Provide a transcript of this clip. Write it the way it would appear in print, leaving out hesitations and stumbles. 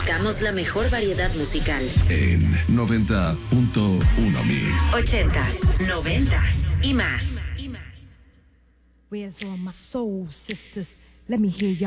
Buscamos la mejor variedad musical. En 90.1 Mix. 80s, 90s y más. Where's all my soul sisters? Let me hear y'all.